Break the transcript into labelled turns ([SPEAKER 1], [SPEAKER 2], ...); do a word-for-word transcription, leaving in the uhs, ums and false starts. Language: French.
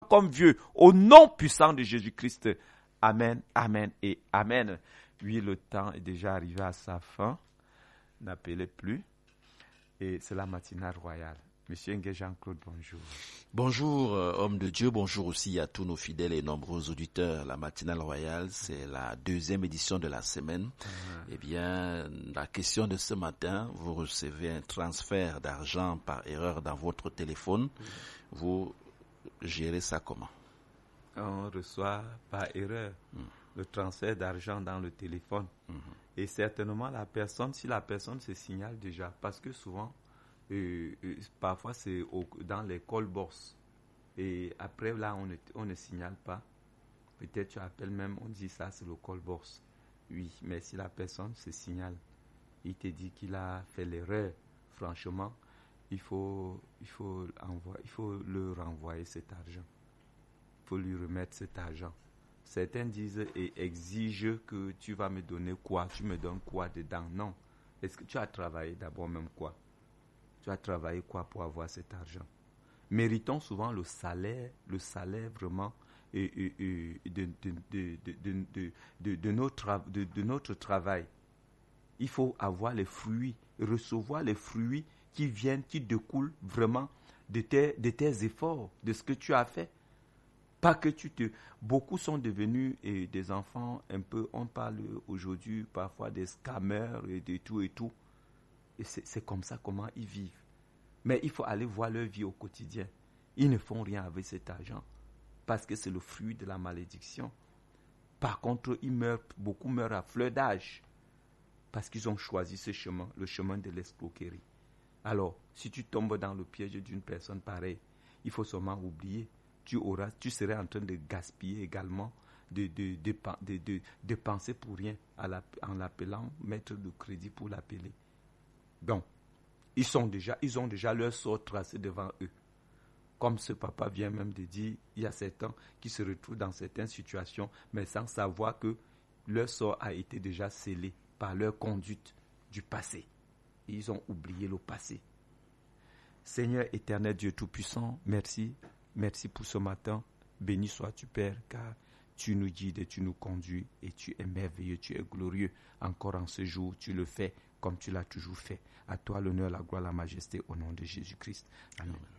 [SPEAKER 1] comme vieux, au nom puissant de Jésus-Christ. Amen, amen et amen. Oui, le temps est déjà arrivé à sa fin. N'appelez plus. Et c'est la matinale royale. Monsieur Ngué Jean-Claude, bonjour.
[SPEAKER 2] Bonjour, euh, homme de Dieu. Bonjour aussi à tous nos fidèles et nombreux auditeurs. La matinale royale, c'est la deuxième édition de la semaine. Uh-huh. Eh bien, la question de ce matin, vous recevez un transfert d'argent par erreur dans votre téléphone. Uh-huh. Vous gérez ça comment?
[SPEAKER 1] On reçoit par erreur uh-huh. le transfert d'argent dans le téléphone. Uh-huh. Et certainement, la personne, si la personne se signale déjà, parce que souvent, Euh, euh, parfois c'est au, dans les call box et après là on ne, on ne signale pas, peut-être tu appelles même, on dit ça c'est le call box, oui, mais si la personne se signale, il te dit qu'il a fait l'erreur, franchement il faut, il faut, envoyer, il faut le renvoyer cet argent, il faut lui remettre cet argent. Certains disent et exigent que tu vas me donner quoi, tu me donnes quoi dedans. Non, est-ce que tu as travaillé d'abord même quoi? Tu as travaillé quoi pour avoir cet argent? Méritons souvent le salaire, le salaire vraiment et, et, et de, de, de, de, de, de, de, notre, de, de notre travail. Il faut avoir les fruits, recevoir les fruits qui viennent, qui découlent vraiment de tes, de tes efforts, de ce que tu as fait. Pas que tu te... Beaucoup sont devenus et des enfants un peu, on parle aujourd'hui parfois des scammers et de tout et tout. Et c'est, c'est comme ça comment ils vivent. Mais il faut aller voir leur vie au quotidien. Ils ne font rien avec cet argent parce que c'est le fruit de la malédiction. Par contre, ils meurent, beaucoup meurent à fleur d'âge parce qu'ils ont choisi ce chemin, le chemin de l'escroquerie. Alors, si tu tombes dans le piège d'une personne pareille, il faut seulement oublier. Tu, auras, tu serais en train de gaspiller également, de, de, de, de, de, de penser pour rien à la, en l'appelant, mettre de crédit pour l'appeler. Donc, ils, sont déjà, ils ont déjà leur sort tracé devant eux. Comme ce papa vient même de dire, il y a certains qui se retrouvent dans certaines situations, mais sans savoir que leur sort a été déjà scellé par leur conduite du passé. Et ils ont oublié le passé. Seigneur éternel Dieu Tout-Puissant, merci. Merci pour ce matin. Béni sois-tu, Père, car tu nous guides et tu nous conduis et tu es merveilleux, tu es glorieux. Encore en ce jour, tu le fais comme tu l'as toujours fait. À toi l'honneur, la gloire, la majesté, au nom de Jésus-Christ. Amen.